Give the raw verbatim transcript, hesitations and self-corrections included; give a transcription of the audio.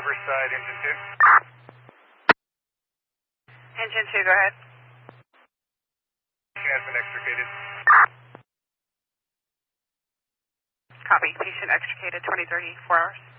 Riverside, engine two. Engine two, go ahead. Patient has been extricated. Copy. Patient extricated, twenty thirty, four hours.